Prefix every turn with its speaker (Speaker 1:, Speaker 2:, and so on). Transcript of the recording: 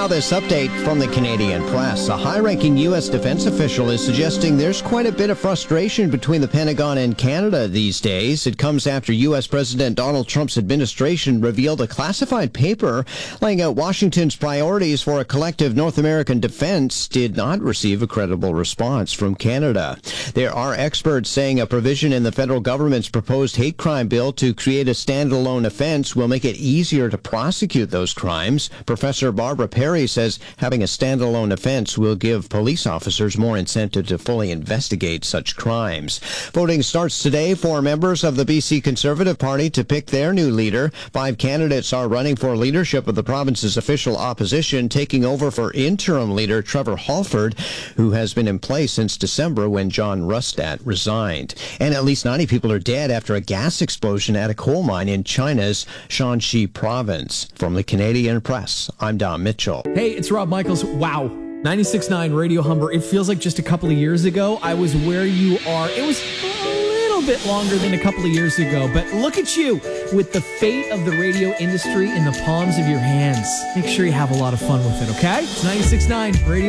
Speaker 1: Now this update from the Canadian press. A high-ranking U.S. defense official is suggesting there's quite a bit of frustration between the Pentagon and Canada these days. It comes after U.S. President Donald Trump's administration revealed a classified paper laying out Washington's priorities for a collective North American defense did not receive a credible response from Canada. There are experts saying a provision in the federal government's proposed hate crime bill to create a standalone offense will make it easier to prosecute those crimes. Professor Barbara Perry says having a standalone offense will give police officers more incentive to fully investigate such crimes. Voting starts today for members of the BC Conservative Party to pick their new leader. 5 candidates are running for leadership of the province's official opposition, taking over for interim leader Trevor Halford, who has been in place since December when John Rustat resigned. And at least 90 people are dead after a gas explosion at a coal mine in China's Shanxi province. From the Canadian Press, I'm Don Mitchell.
Speaker 2: Hey, it's Rob Michaels. Wow. 96.9 Radio Humber. It feels like just a couple of years ago I was where you are. It was a little bit longer than a couple of years ago, but look at you with the fate of the radio industry in the palms of your hands. Make sure you have a lot of fun with it, okay? It's 96.9 Radio